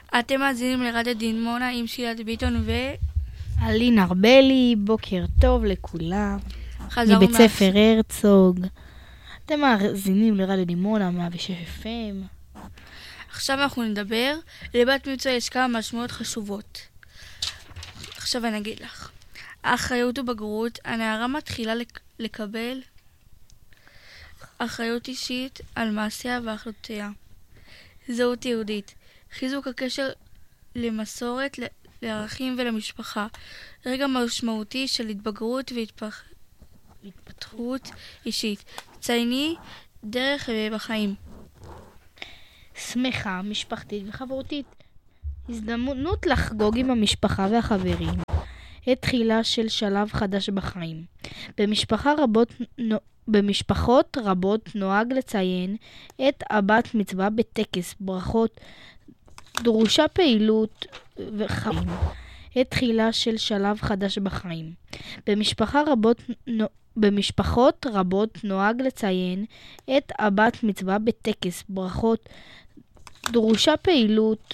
אתם מאזינים לרדיו דימונה עם שילת ביטון אלין ארבלי, בוקר טוב לכולם. חזרנו מבית ספר הרצוג. אתם מאזינים לרדיו דימונה 106 FM. עכשיו אנחנו נדבר. לבת מצווה יש כמה משמעויות חשובות. עכשיו אני אגיד לך. האחריות ובגרות, הנערה מתחילה לקבל אחריות אישית על מעשיה והחלטותיה. זהות יהודית, חיזוק הקשר למסורת, לערכים ולמשפחה. רגע משמעותי של התבגרות והתפתחות אישית. צייני דרך בחיים. שמחה, משפחתית וחברותית. הזדמנות לחגוג עם המשפחה והחברים. את תחילה של שלב חדש בחיים. במשפחות רבות נוהג לציין את הבת מצווה בטקס ברכות. דרושה פעילות וחיים. את תחילה של שלב חדש בחיים. במשפחות רבות נוהג לציין את הבת מצווה בטקס ברכות. דרושה פעילות